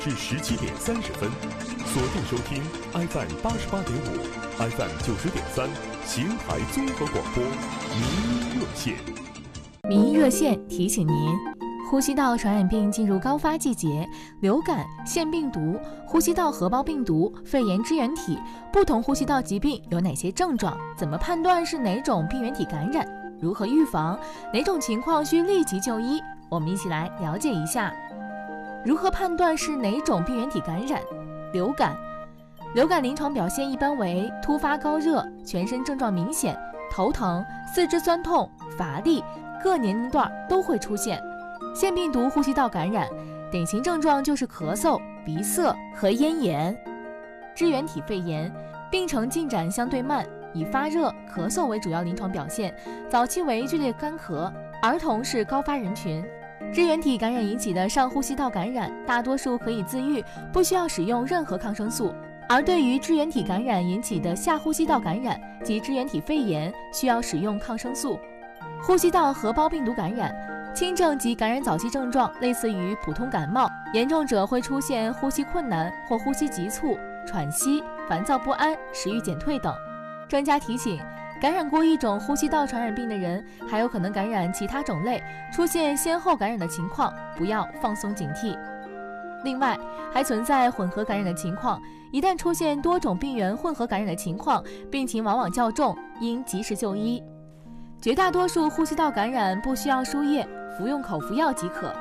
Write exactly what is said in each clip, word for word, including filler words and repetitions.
至十七点三十分，锁定收听 F M 八十八点五、F M 九十点三邢台综合广播民医热线。 民医热线提醒您，呼吸道传染病进入高发季节，流感、腺病毒、呼吸道合胞病毒、肺炎支原体，不同呼吸道疾病有哪些症状？怎么判断是哪种病原体感染？如何预防？哪种情况需立即就医？我们一起来了解一下。如何判断是哪种病原体感染？流感，流感临床表现一般为突发高热，全身症状明显，头疼、四肢酸痛、乏力，各年龄段都会出现。腺病毒呼吸道感染，典型症状就是咳嗽、鼻塞和咽炎。支原体肺炎，病程进展相对慢，以发热、咳嗽为主要临床表现，早期为剧烈干咳，儿童是高发人群。支原体感染引起的上呼吸道感染，大多数可以自愈，不需要使用任何抗生素。而对于支原体感染引起的下呼吸道感染及支原体肺炎，需要使用抗生素。呼吸道合胞病毒感染，轻症及感染早期症状类似于普通感冒，严重者会出现呼吸困难或呼吸急促、喘息、烦躁不安、食欲减退等。专家提醒，感染过一种呼吸道传染病的人，还有可能感染其他种类，出现先后感染的情况，不要放松警惕。另外，还存在混合感染的情况，一旦出现多种病原混合感染的情况，病情往往较重，应及时就医。绝大多数呼吸道感染不需要输液，服用口服药即可。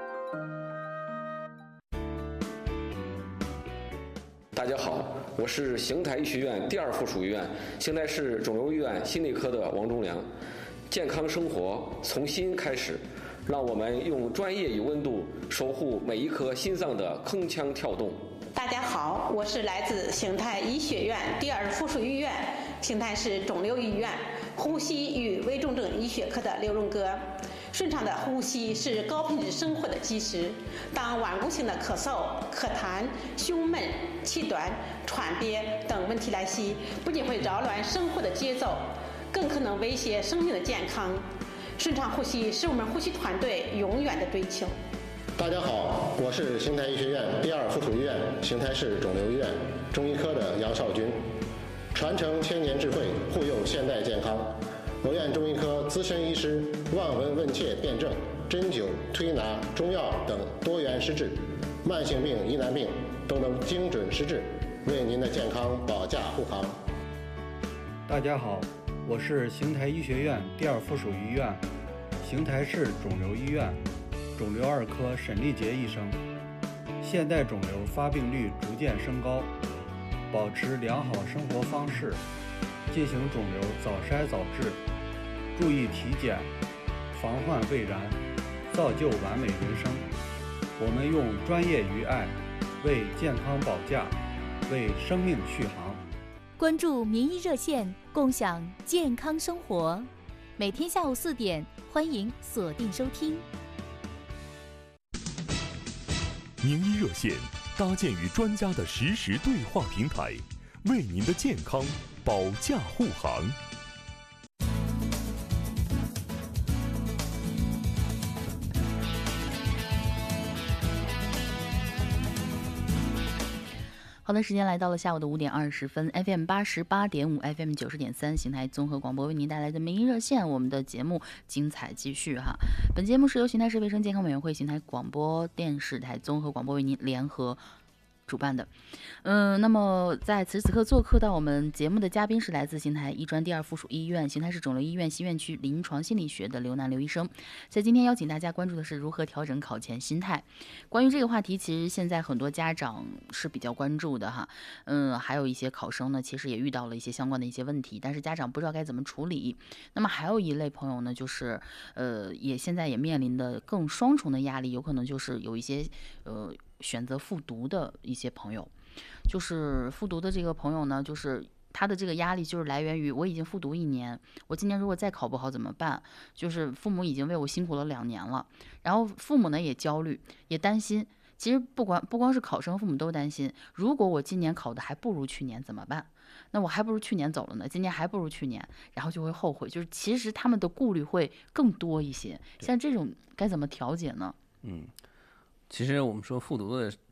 大家好，我是邢台医学院第二附属医院邢台市肿瘤医院心内科的王忠良。健康生活从心开始，让我们用专业与温度守护每一颗心脏的铿锵跳动。 大家好，我是来自邢台医学院第二附属医院邢台市肿瘤医院呼吸与危重症医学科的刘荣哥。顺畅的呼吸是高品质生活的基石。当顽固性的咳嗽、咳痰、胸闷、气短、喘憋等问题来袭，不仅会扰乱生活的节奏，更可能威胁生命的健康。顺畅呼吸是我们呼吸团队永远的追求。 大家好，我是邢台医学院第二附属医院邢台市肿瘤医院中医科的杨少军。传承千年智慧，护佑现代健康。我院中医科资深医师望闻问切辨证、针灸、推拿、中药等多元施治，慢性病、疑难病都能精准施治，为您的健康保驾护航。 大家好，我是邢台医学院第二附属医院邢台市肿瘤医院肿瘤二科沈立杰医生。现代肿瘤发病率逐渐升高，保持良好生活方式，进行肿瘤早筛早治，注意体检，防患未然，造就完美人生。我们用专业与爱为健康保驾，为生命续航。 关注民医热线，共享健康生活。每天下午四点，欢迎锁定收听。 民医热线搭建于专家的实时对话平台，为您的健康保驾护航。 好的，时间来到了下午的五点二十分 ，F M 八十八点五 ，F M 九十点三，邢台综合广播为您带来的民医热线，我们的节目精彩继续哈。本节目是由邢台市卫生健康委员会、邢台广播电视台综合广播为您联合主办的。嗯，那么在此时此刻做客到我们节目的嘉宾是来自邢台医专第二附属医院邢台市肿瘤医院西院区临床心理学的刘楠刘医生。在今天邀请大家关注的是如何调整考前心态。关于这个话题，其实现在很多家长是比较关注的哈。嗯，还有一些考生呢，其实也遇到了一些相关的一些问题，但是家长不知道该怎么处理。那么还有一类朋友呢，就是呃，也现在也面临的更双重的压力，有可能就是有一些呃选择复读的一些朋友。就是复读的这个朋友呢，就是他的这个压力就是来源于我已经复读一年，我今年如果再考不好怎么办？就是父母已经为我辛苦了两年了，然后父母呢也焦虑也担心。其实不光不光是考生，父母都担心，如果我今年考的还不如去年怎么办？那我还不如去年走了呢，今年还不如去年，然后就会后悔。就是其实他们的顾虑会更多一些，像这种该怎么调节呢？ 嗯。其实我们说复读的